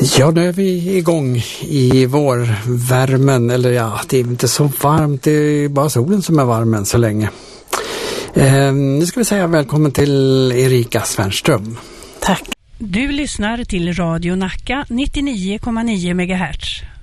Ja, nu är vi igång i vårvärmen, eller ja, det är inte så varmt, det är bara solen som är varm än så länge. Nu ska vi säga välkommen till Erika Svärnström. Tack. Du lyssnar till Radio Nacka 99,9 MHz.